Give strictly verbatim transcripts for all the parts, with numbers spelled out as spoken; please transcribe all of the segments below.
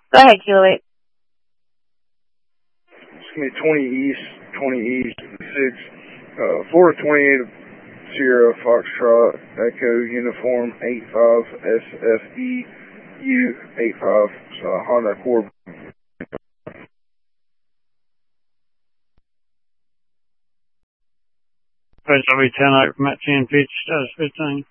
Go ahead, Kilo eight. It's going to be twenty East, twenty East, six, uh, four twenty-eight Sierra Foxtrot, Echo Uniform, eight five S F E U eight five, so Honda Accord. H W ten eight from at ten fifty, status fifteen.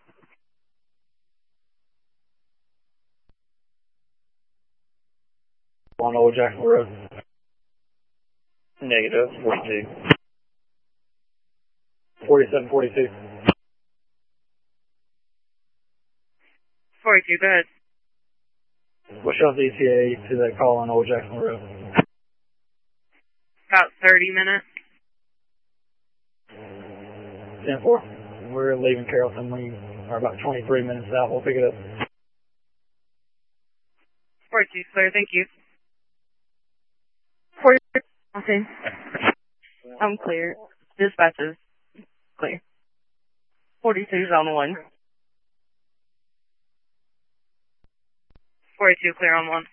On Old Jackson Road. Negative, forty-two. forty-seven forty-two. forty-two, go ahead. What's y'all's E T A to that call on Old Jackson Road? About thirty minutes. ten four. We're leaving Carrollton. We are about twenty-three minutes out. We'll pick it up. forty-two, clear. Thank you. forty-two. Okay. I'm clear. Dispatch is clear. forty-two's on one. forty-two, clear on one.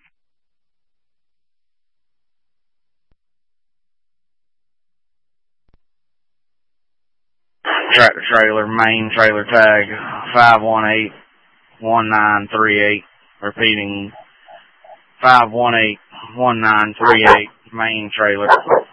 Tractor trailer, main trailer tag, five one eight one nine three eight. Repeating, five one eight one nine three eight, main trailer.